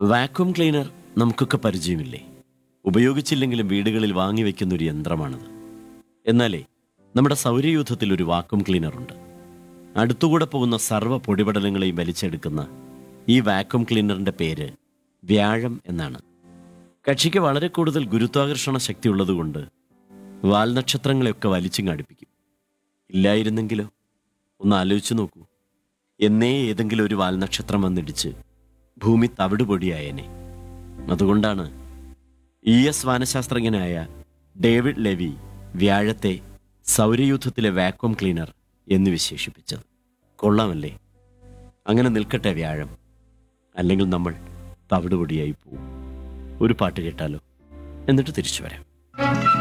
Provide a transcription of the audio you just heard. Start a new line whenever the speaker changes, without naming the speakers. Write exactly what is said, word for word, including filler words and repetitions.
Vacuum cleaner നമുക്കൊക്കെ പരിചയമില്ലേ? ഉപയോഗിച്ചില്ലെങ്കിലും വീടുകളിൽ വാങ്ങിവെക്കുന്ന ഒരു യന്ത്രമാണത്. എന്നാലേ നമ്മുടെ സൗരയൂഥത്തിൽ ഒരു വാക്വം ക്ലീനറുണ്ട്. അടുത്തുകൂടെ പോകുന്ന സർവ്വ പൊടിപടലങ്ങളെയും വലിച്ചെടുക്കുന്ന ഈ വാക്വം ക്ലീനറിൻ്റെ പേര് വ്യാഴം എന്നാണ്. കക്ഷിക്ക് വളരെ കൂടുതൽ ഗുരുത്വാകർഷണ ശക്തി ഉള്ളതുകൊണ്ട് വാൽനക്ഷത്രങ്ങളെയൊക്കെ വലിച്ചിങ്ങടുപ്പിക്കും. ഇല്ലായിരുന്നെങ്കിലോ? ഒന്ന് ആലോചിച്ചു നോക്കൂ. എന്നേ ഏതെങ്കിലും ഒരു വാൽനക്ഷത്രം വന്നിടിച്ച് ഭൂമി തവിടുപൊടിയായേനെ. അതുകൊണ്ടാണ് ഇ എസ് വാനശാസ്ത്രജ്ഞനായ ഡേവിഡ് ലെവി വ്യാഴത്തെ സൗരയൂഥത്തിലെ വാക്വം ക്ലീനർ എന്ന് വിശേഷിപ്പിച്ചത്. കൊള്ളാമല്ലേ? അങ്ങനെ നിൽക്കട്ടെ വ്യാഴം, അല്ലെങ്കിൽ നമ്മൾ തവിടുപൊടിയായി പോവും. ഒരു പാട്ട് കേട്ടാലോ? എന്നിട്ട് തിരിച്ചു വരാം.